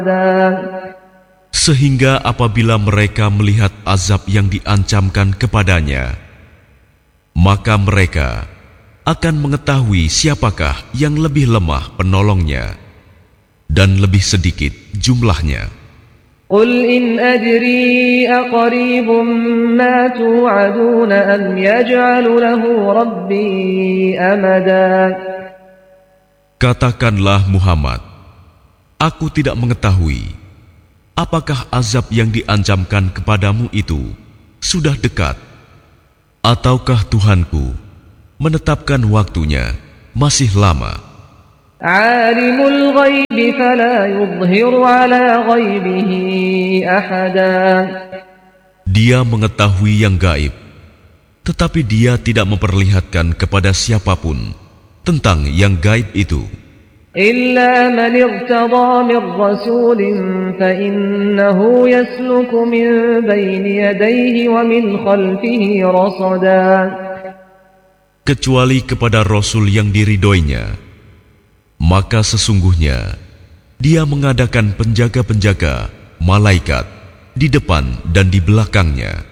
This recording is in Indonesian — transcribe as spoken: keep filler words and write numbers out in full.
Sehingga apabila mereka melihat azab yang diancamkan kepadanya, maka mereka akan mengetahui siapakah yang lebih lemah penolongnya dan lebih sedikit jumlahnya. قل إن أدري أقريب ما توعدون أم يجعل له ربي أمدا. Katakanlah Muhammad, aku tidak mengetahui apakah azab yang diancamkan kepadamu itu sudah dekat, ataukah Tuhanku menetapkan waktunya masih lama. عالم الغيب فلا يظهر على غيبه أحدا. Dia mengetahui yang gaib, tetapi dia tidak memperlihatkan kepada siapapun tentang yang gaib itu. إلا من ارتضى من رسول فإنه يسلك من بين يديه ومن خلفه رصدا. Kecuali kepada Rasul yang diridhoinya, maka sesungguhnya dia mengadakan penjaga-penjaga malaikat di depan dan di belakangnya.